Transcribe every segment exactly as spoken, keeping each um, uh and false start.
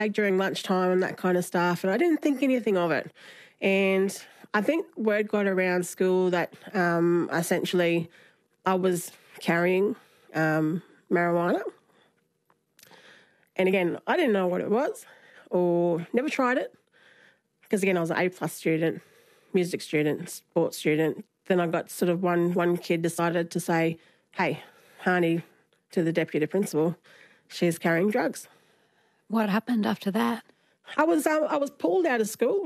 like during lunchtime and that kind of stuff, and I didn't think anything of it. And I think word got around school that um, essentially I was carrying um, marijuana. And again, I didn't know what it was or never tried it because, again, I was an A-plus student, music student, sports student. Then I got sort of one one kid decided to say, hey, Hani, to the deputy principal, she's carrying drugs. What happened after that? I was um, I was pulled out of school,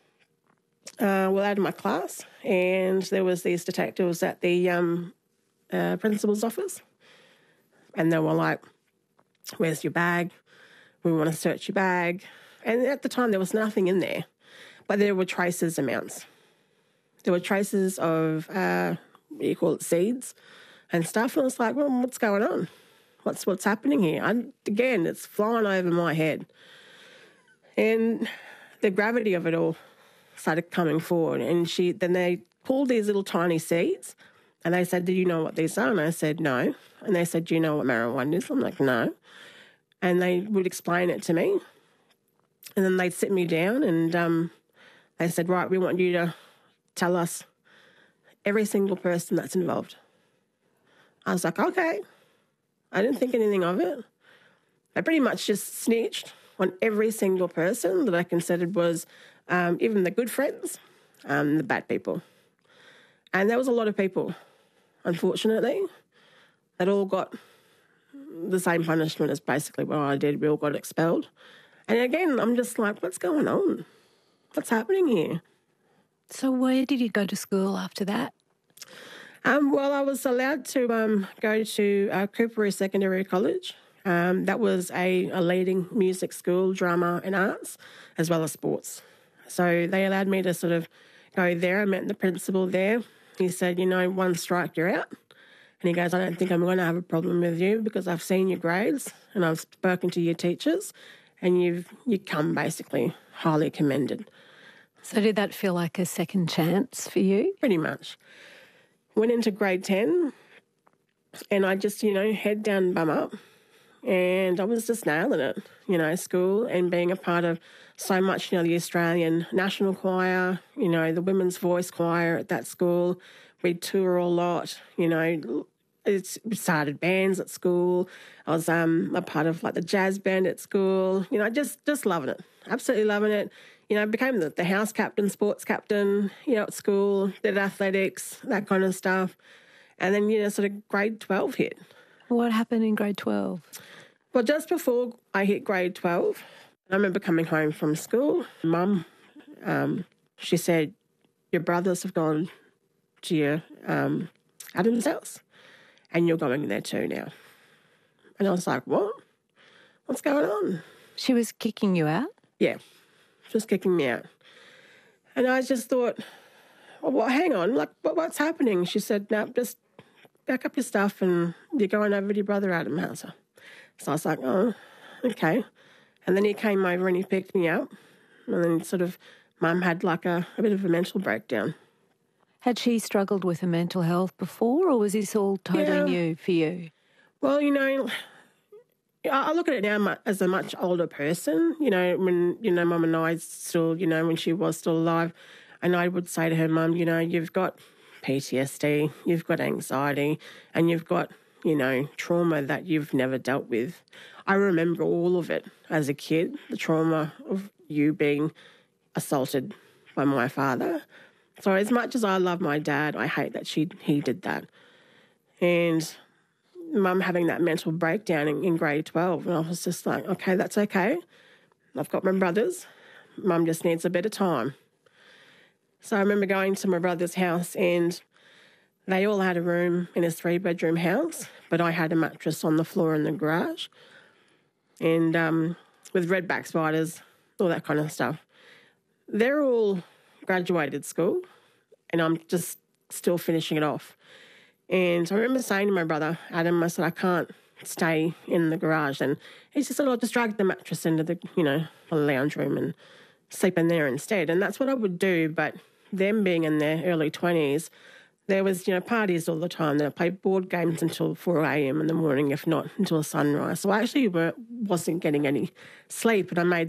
uh, well, out of my class, and there was these detectives at the um, uh, principal's office, and they were like, where's your bag? We want to search your bag. And at the time, there was nothing in there, but there were traces amounts. There were traces of, uh, what do you call it, seeds and stuff. And I was like, well, what's going on? What's what's happening here? I, again, it's flying over my head. And the gravity of it all started coming forward. And she then they pulled these little tiny seeds and they said, do you know what these are? And I said, no. And they said, do you know what marijuana is? I'm like, no. And they would explain it to me. And then they'd sit me down and um, they said, right, we want you to tell us every single person that's involved. I was like, okay. I didn't think anything of it. I pretty much just snitched on every single person that I considered was um, even the good friends, um, the bad people. And there was a lot of people, unfortunately, that all got the same punishment as basically what I did. We all got expelled. And again, I'm just like, what's going on? What's happening here? So where did you go to school after that? Um, well, I was allowed to um, go to uh, Cooperoo Secondary College. Um, that was a, a leading music school, drama and arts, as well as sports. So they allowed me to sort of go there. I met the principal there. He said, you know, one strike, you're out. And he goes, I don't think I'm going to have a problem with you because I've seen your grades and I've spoken to your teachers and you've you come basically highly commended. So did that feel like a second chance for you? Pretty much. Went into grade ten and I just, you know, head down, bum up. And I was just nailing it, you know, school and being a part of so much, you know, the Australian National Choir, you know, the Women's Voice Choir at that school. We'd tour a lot, you know, it's we started bands at school. I was um, a part of like the jazz band at school, you know, just just loving it, absolutely loving it. You know, I became the, the house captain, sports captain, you know, at school, did athletics, that kind of stuff. And then, you know, sort of grade twelve hit. What happened in grade twelve? Well, just before I hit grade twelve, I remember coming home from school. Mum, um, she said, your brothers have gone to your um, Adam's house and you're going there too now. And I was like, what? What's going on? She was kicking you out? Yeah, just kicking me out. And I just thought, well, well hang on, like, what, what's happening? She said, no, just back up your stuff and you're going over to your brother Adam's house. So I was like, oh, okay. And then he came over and he picked me up. And then sort of Mum had like a, a bit of a mental breakdown. Had she struggled with her mental health before or was this all totally Yeah. new for you? Well, you know, I look at it now as a much older person. You know, when, you know, Mum and I still, you know, when she was still alive, and I would say to her, Mum, you know, you've got P T S D, you've got anxiety, and you've got, you know, trauma that you've never dealt with. I remember all of it as a kid, the trauma of you being assaulted by my father. So as much as I love my dad, I hate that she he did that. And Mum having that mental breakdown in, in grade twelve, and I was just like, okay, that's okay. I've got my brothers. Mum just needs a bit of time. So I remember going to my brother's house and they all had a room in a three-bedroom house, but I had a mattress on the floor in the garage and um, with redback spiders, all that kind of stuff. They're all graduated school and I'm just still finishing it off. And I remember saying to my brother, Adam, I said, I can't stay in the garage. And he just said, I'll just drag the mattress into the, you know, the lounge room and sleep in there instead. And that's what I would do. But them being in their early twenties, There was, you know, parties all the time. Then I played board games until four a.m. in the morning, if not until sunrise. So I actually weren't, wasn't getting any sleep, and I made